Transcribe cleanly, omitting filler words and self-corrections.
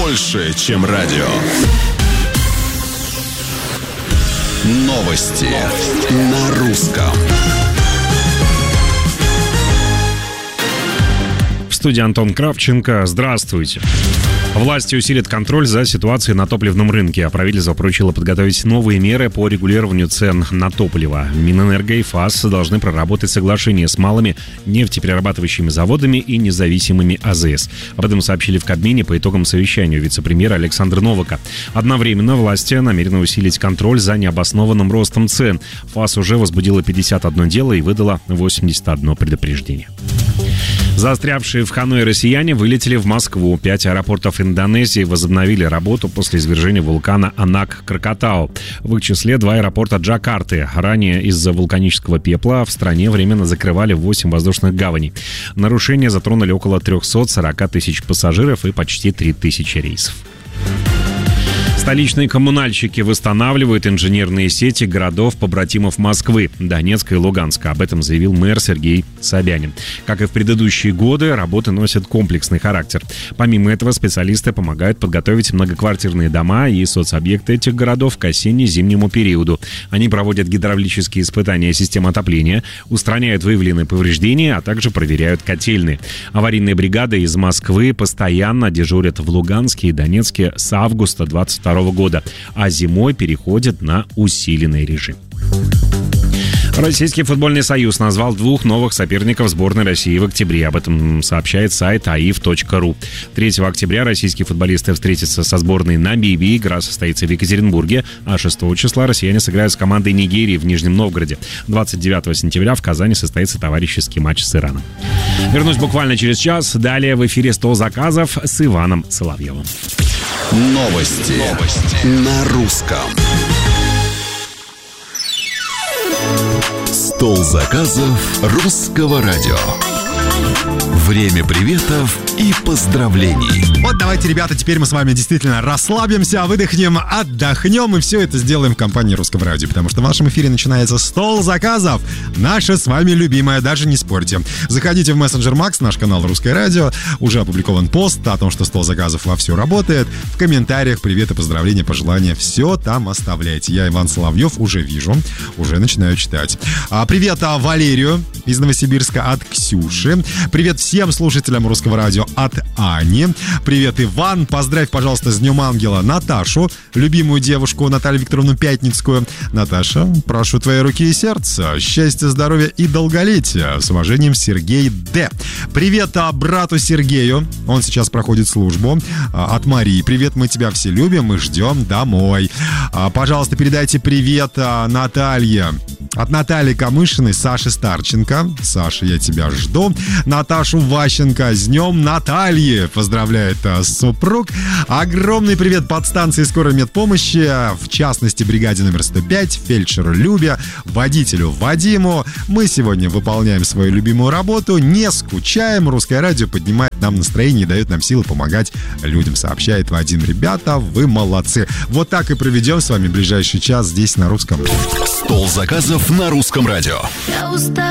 больше, чем радио. Новости на русском. В студии Антон Кравченко. Здравствуйте. Власти усилят контроль за ситуацией на топливном рынке, а правительство поручило подготовить новые меры по регулированию цен на топливо. Минэнерго и ФАС должны проработать соглашение с малыми нефтеперерабатывающими заводами и независимыми АЗС. Об этом сообщили в Кабмине по итогам совещания вице-премьера Александра Новака. Одновременно власти намерены усилить контроль за необоснованным ростом цен. ФАС уже возбудила 51 дело и выдала 81 предупреждение. Застрявшие в Ханое россияне вылетели в Москву. 5 аэропортов Индонезии возобновили работу после извержения вулкана Анак-Кракатау. В их числе 2 аэропорта Джакарты. Ранее из-за вулканического пепла в стране временно закрывали 8 воздушных гаваней. Нарушения затронули около 340 тысяч пассажиров и почти 3000 рейсов. Столичные коммунальщики восстанавливают инженерные сети городов-побратимов Москвы, Донецка и Луганска. Об этом заявил мэр Сергей Собянин. Как и в предыдущие годы, работы носят комплексный характер. Помимо этого, специалисты помогают подготовить многоквартирные дома и соцобъекты этих городов к осенне-зимнему периоду. Они проводят гидравлические испытания систем отопления, устраняют выявленные повреждения, а также проверяют котельные. Аварийные бригады из Москвы постоянно дежурят в Луганске и Донецке с августа 2022 года, а зимой переходят на усиленный режим. Российский футбольный союз назвал 2 новых соперников сборной России в октябре. Об этом сообщает сайт aif.ru. 3 октября российские футболисты встретятся со сборной Намибии. Игра состоится в Екатеринбурге. А 6 числа россияне сыграют с командой Нигерии в Нижнем Новгороде. 29 сентября в Казани состоится товарищеский матч с Ираном. Вернусь буквально через час. Далее в эфире 100 заказов с Иваном Соловьевым. Новости на русском. Стол заказов русского радио. Время приветов и поздравлений. Вот давайте, ребята, теперь мы с вами действительно расслабимся, выдохнем, отдохнем и все это сделаем в компании Русского радио, потому что в нашем эфире начинается стол заказов. Наше с вами любимое, даже не спорьте. Заходите в мессенджер Макс, наш канал Русское радио. Уже опубликован пост о том, что стол заказов вовсю работает. В комментариях приветы, поздравления, пожелания. Все там оставляйте. Я, Иван Соловьев, уже вижу, уже начинаю читать. Привет Валерию из Новосибирска от Ксюши. Привет всем слушателям Русского радио от Ани. Привет, Иван. Поздравь, пожалуйста, с Днем Ангела Наташу, любимую девушку Наталью Викторовну Пятницкую. Наташа, прошу твоей руки и сердца. Счастья, здоровья и долголетия. С уважением, Сергей Д. Привет брату Сергею. Он сейчас проходит службу. От Марии. Привет, мы тебя все любим, мы ждем домой. Пожалуйста, передайте привет Наталье. От Натальи Камышиной, Саши Старченко. Саша, я тебя жду. Наташу Ващенко с Днем Натальи поздравляет супруг. Огромный привет подстанции скорой медпомощи, в частности бригаде номер 105, фельдшеру Любе, водителю Вадиму. Мы сегодня выполняем свою любимую работу, не скучаем. Русское радио поднимает нам настроение и дает нам силы помогать людям, сообщает Вадим. Ребята, вы молодцы. Вот так и проведем с вами ближайший час здесь на Русском. Стол заказов на Русском радио.